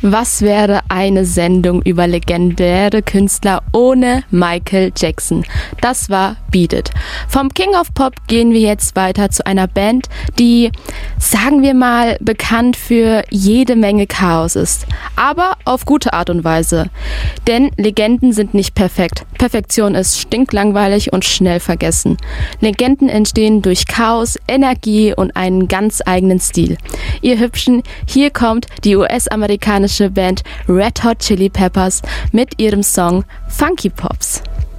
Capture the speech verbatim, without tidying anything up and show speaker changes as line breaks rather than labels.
Was wäre eine Sendung über legendäre Künstler ohne Michael Jackson? Das war Beat It. Vom King of Pop gehen wir jetzt weiter zu einer Band, die, sagen wir mal, bekannt für jede Menge Chaos ist. Aber auf gute Art und Weise. Denn Legenden sind nicht perfekt. Perfektion ist stinklangweilig und schnell vergessen. Legenden entstehen durch Chaos, Energie und einen ganz eigenen Stil. Ihr Hübschen, hier kommt die U S-amerikanische Band Red Hot Chili Peppers mit ihrem Song Funky Pops.